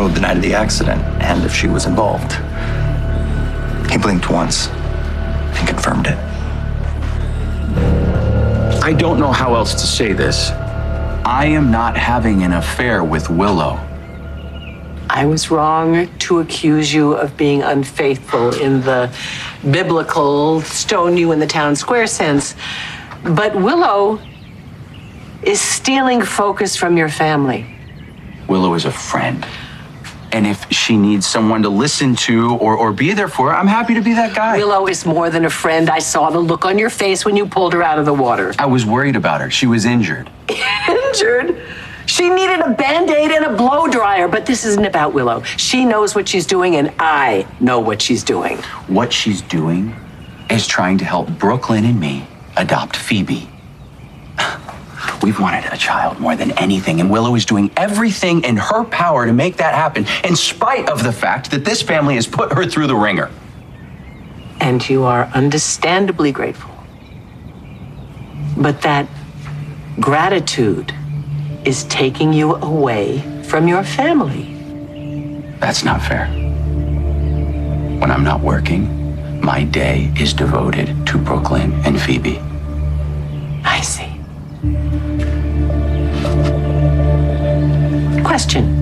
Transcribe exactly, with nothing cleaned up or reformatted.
road the night of the accident and if she was involved. He blinked once and confirmed it. I don't know how else to say this. I am not having an affair with Willow. I was wrong to accuse you of being unfaithful in the biblical stone you in the town square sense. But Willow is stealing focus from your family. Willow is a friend. And if she needs someone to listen to or, or be there for her, I'm happy to be that guy. Willow is more than a friend. I saw the look on your face when you pulled her out of the water. I was worried about her. She was injured. Injured? She needed a Band-Aid and a blow dryer, but this isn't about Willow. She knows what she's doing, and I know what she's doing. What she's doing is trying to help Brooklyn and me adopt Phoebe. We've wanted a child more than anything, and Willow is doing everything in her power to make that happen, in spite of the fact that this family has put her through the ringer. And you are understandably grateful. But that gratitude is taking you away from your family. That's not fair. When I'm not working, my day is devoted to Brooklyn and Phoebe. I see. Question.